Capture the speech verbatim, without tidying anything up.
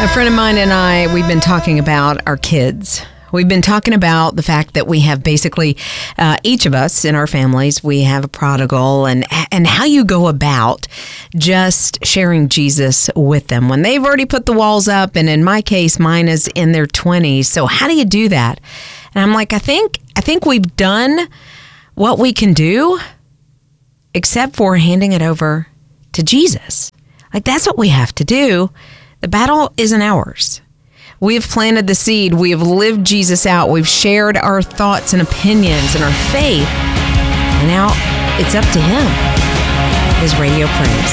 A friend of mine and I, we've been talking about our kids. We've been talking about the fact that we have basically, uh, each of us in our families, we have a prodigal, and and how you go about just sharing Jesus with them when they've already put the walls up. And in my case, mine is in their twenties. So how do you do that? And I'm like, I think I think we've done what we can do, except for handing it over to Jesus. Like, that's what we have to do. The battle isn't ours. We have planted the seed. We have lived Jesus out. We've shared our thoughts and opinions and our faith. And now it's up to him. His radio praise.